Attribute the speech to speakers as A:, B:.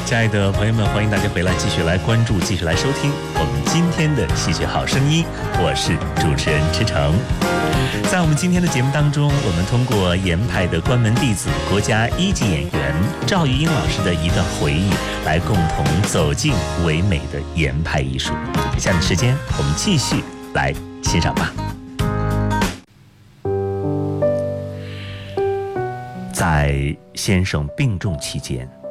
A: 亲爱的朋友们，欢迎大家回来，继续来关注，继续来收听我们今天的戏曲好声音。我是主持人池诚。在我们今天的节目当中，我们通过严派的关门弟子、国家一级演员赵玉英老师的一段回忆，来共同走进唯美的严派艺术。下面时间，我们继续来欣赏吧。在先生病重期间，